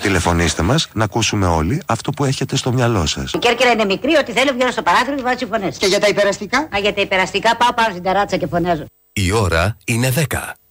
Τηλεφωνήστε μας να ακούσουμε όλοι αυτό που έχετε στο μυαλό σας. Η Κέρκυρα είναι μικρή, ό,τι θέλω βγαίνω στο παράθυρο και βάζω φωνές. Και για τα υπεραστικά? Για τα υπεραστικά πάω στην ταράτσα και φωνάζω. Η ώρα είναι 10.